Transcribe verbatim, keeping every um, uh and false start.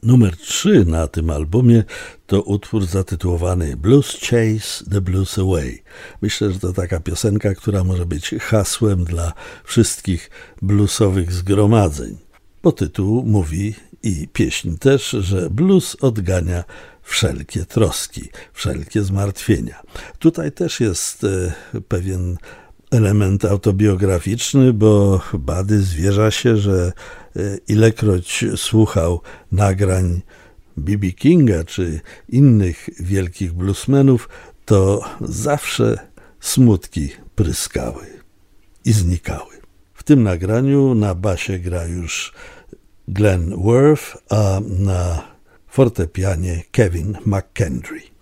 Numer trzy na tym albumie to utwór zatytułowany Blues Chase the Blues Away. Myślę, że to taka piosenka, która może być hasłem dla wszystkich bluesowych zgromadzeń. Bo tytuł mówi i pieśń też, że blues odgania wszelkie troski, wszelkie zmartwienia. Tutaj też jest e, pewien element autobiograficzny, bo Buddy zwierza się, że ilekroć słuchał nagrań B B Kinga czy innych wielkich bluesmenów, to zawsze smutki pryskały i znikały. W tym nagraniu na basie gra już Glenn Worth, a na fortepianie Kevin McKendry.